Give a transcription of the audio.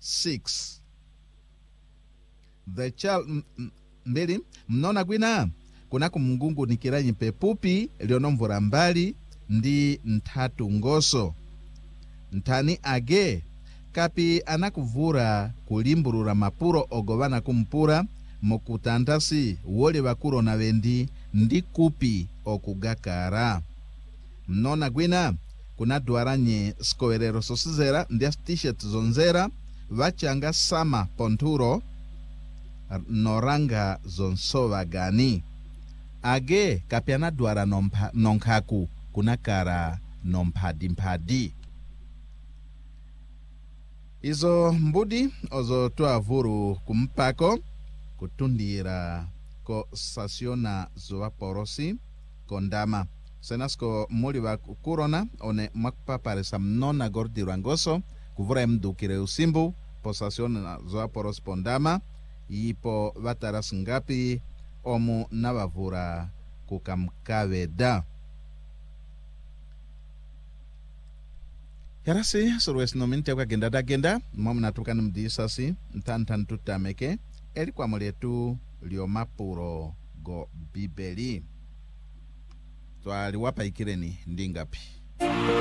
6. The child mbili mnona gwina kuna kumngungu nikiranyi pepupi lionomvura mbali ndi nthatu ngoso. Ntani age kapi anakuvura kulimburura mapuro ogovana kumpura mokutantasi wole bakuro na vendi ndi kupi okugakara. Mnona gwina kuna duaranye skowerero sosizera ndi t-shirt zonzera vachanga sama ponturo noranga zonsova gani. Age kapiana duara nonkaku kuna kara nomphadi. Izo mbudi ozo tuavuru kumpako kutundira ko sasiona zoaporosi kondama. Senasko muli wa kurona one makpaparesa mnona gordiru angoso kuvura mdukire usimbu po sasiona zoaporosi pondama ipo vataras ngapi omu navavura kukamkaveda. Yarasi surwes nominti kwa genda mwamu natukani mdisasi ntantan tutameke eli kwa muletu liomapuro go bibeli. Twali wapa ikireni ndingapi.